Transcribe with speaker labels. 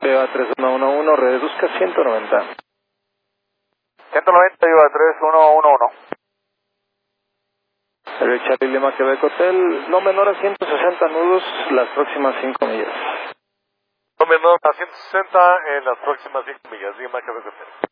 Speaker 1: Viva 3111, reduzca 190.
Speaker 2: 190, Viva 3111.
Speaker 1: El Charlie Lima Quebec Hotel, no menor a 160 nudos las próximas 5 millas.
Speaker 2: No menor a 160 en las próximas 5 millas, Lima Quebec Hotel.